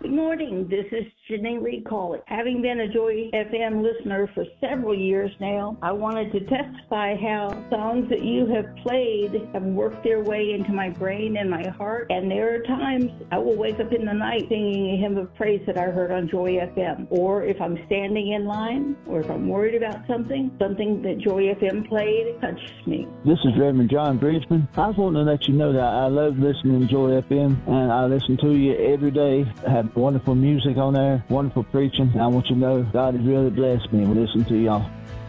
Good morning. This is Janine Reed calling. Having been a Joy FM listener for several years now, I wanted to testify how songs that you have played have worked their way into my brain and my heart. And there are times I will wake up in the night singing a hymn of praise that I heard on Joy FM. Or if I'm standing in line, or if I'm worried about something that Joy FM played touches me. This is Reverend John Bridgman. I was wanting to let you know that I love listening to Joy FM, and I listen to you every day. I have wonderful music on there, wonderful preaching. I want you to know God has really blessed me with listening to y'all.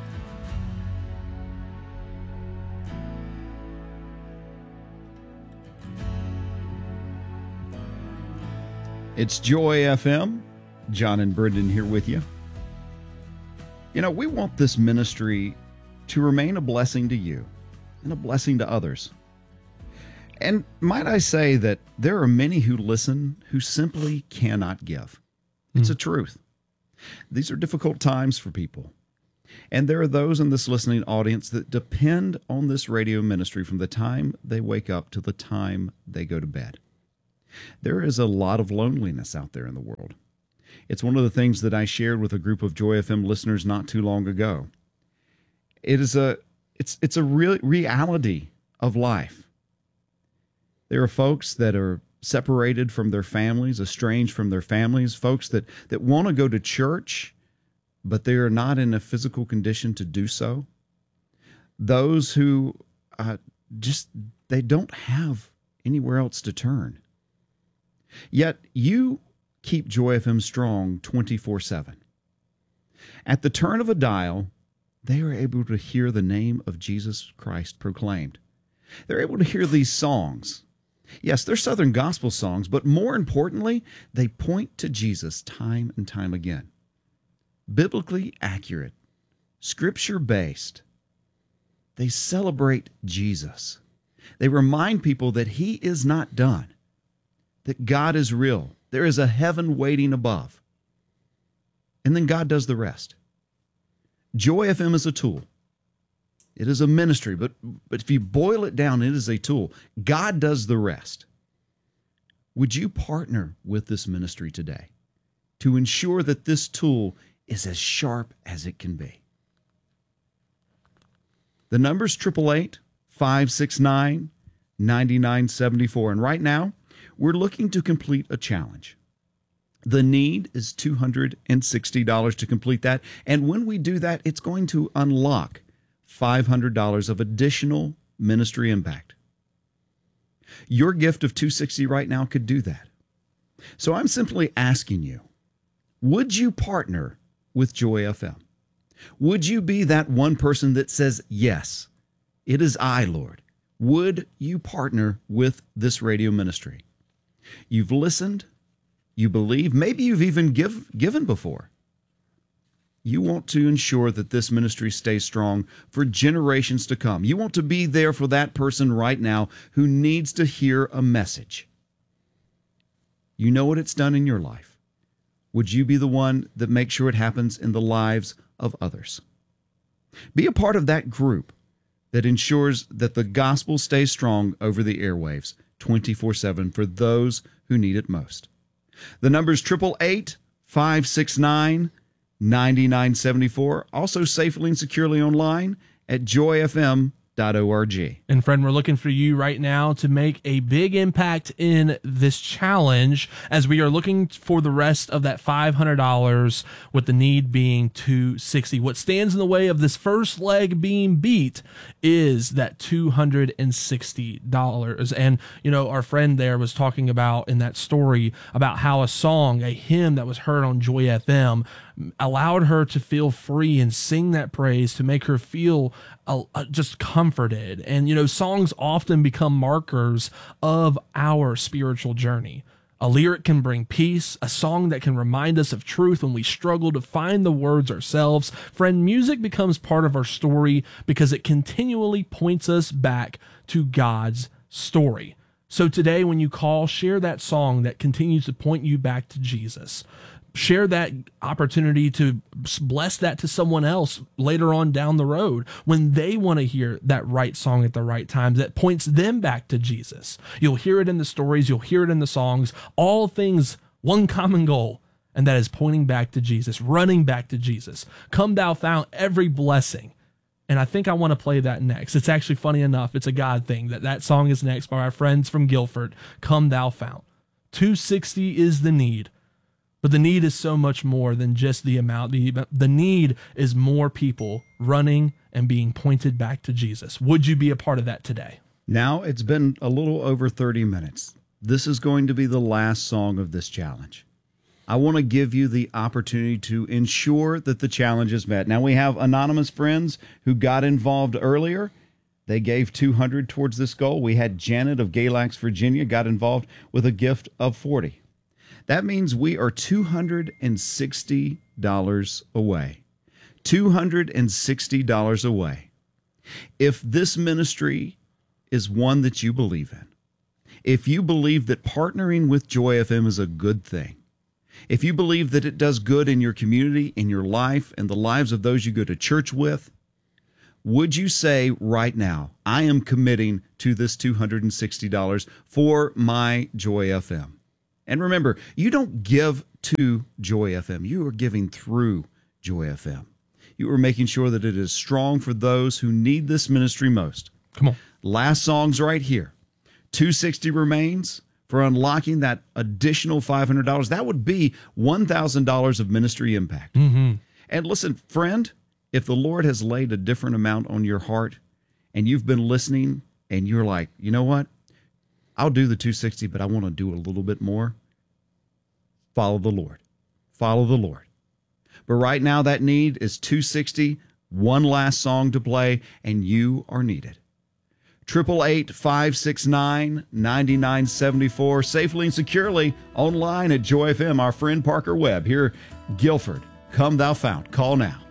It's Joy FM. John and Brendan here with you. You know, we want this ministry to remain a blessing to you and a blessing to others. And might I say that there are many who listen who simply cannot give. It's a truth. These are difficult times for people. And there are those in this listening audience that depend on this radio ministry from the time they wake up to the time they go to bed. There is a lot of loneliness out there in the world. It's one of the things that I shared with a group of Joy FM listeners not too long ago. It's a real reality of life. There are folks that are separated from their families, estranged from their families, folks that want to go to church, but they are not in a physical condition to do so. Those who they don't have anywhere else to turn. Yet you keep Joy FM strong 24/7. At the turn of a dial, they are able to hear the name of Jesus Christ proclaimed. They're able to hear these songs. Yes, they're Southern gospel songs, but more importantly, they point to Jesus time and time again. Biblically accurate, scripture-based. They celebrate Jesus. They remind people that he is not done, that God is real. There is a heaven waiting above. And then God does the rest. Joy FM is a tool. It is a ministry, but if you boil it down, it is a tool. God does the rest. Would you partner with this ministry today to ensure that this tool is as sharp as it can be? The number's 888-569-9974. And right now, we're looking to complete a challenge. The need is $260 to complete that. And when we do that, it's going to unlock $500 of additional ministry impact. Your gift of $260 right now could do that. So I'm simply asking you, would you partner with Joy FM? Would you be that one person that says, yes, it is I, Lord? Would you partner with this radio ministry? You've listened, you believe, maybe you've even given before. You want to ensure that this ministry stays strong for generations to come. You want to be there for that person right now who needs to hear a message. You know what it's done in your life. Would you be the one that makes sure it happens in the lives of others? Be a part of that group that ensures that the gospel stays strong over the airwaves 24/7 for those who need it most. The number is 888-569-9974. Also safely and securely online at joyfm.org. And friend, we're looking for you right now to make a big impact in this challenge as we are looking for the rest of that $500 with the need being $260. What stands in the way of this first leg being beat is that $260. And, you know, our friend there was talking about in that story about how a song, a hymn that was heard on Joy FM allowed her to feel free and sing that praise to make her feel just comforted. And, you know, songs often become markers of our spiritual journey. A lyric can bring peace, a song that can remind us of truth when we struggle to find the words ourselves. Friend, music becomes part of our story because it continually points us back to God's story. So today, when you call, share that song that continues to point you back to Jesus. Share that opportunity to bless that to someone else later on down the road when they want to hear that right song at the right time that points them back to Jesus. You'll hear it in the stories. You'll hear it in the songs. All things one common goal, and that is pointing back to Jesus, running back to Jesus. Come thou fount, every blessing. And I think I want to play that next. It's actually funny enough. It's a God thing that song is next by our friends from Guilford. Come thou fount. 260 is the need, but the need is so much more than just the amount. The need is more people running and being pointed back to Jesus. Would you be a part of that today? Now it's been a little over 30 minutes. This is going to be the last song of this challenge. I want to give you the opportunity to ensure that the challenge is met. Now, we have anonymous friends who got involved earlier. They gave $200 towards this goal. We had Janet of Galax, Virginia, got involved with a gift of $40. That means we are $260 away. $260 away. If this ministry is one that you believe in, if you believe that partnering with Joy FM is a good thing, if you believe that it does good in your community, in your life, and the lives of those you go to church with, would you say right now, I am committing to this $260 for my Joy FM? And remember, you don't give to Joy FM. You are giving through Joy FM. You are making sure that it is strong for those who need this ministry most. Come on. Last song's right here. $260 remains. For unlocking that additional $500, that would be $1,000 of ministry impact. Mm-hmm. And listen, friend, if the Lord has laid a different amount on your heart and you've been listening and you're like, you know what? I'll do the $260, but I want to do a little bit more. Follow the Lord. Follow the Lord. But right now that need is $260, one last song to play, and you are needed. 888-569-9974, safely and securely online at Joy FM. Our friend Parker Webb here, Guilford. Come thou fount. Call now.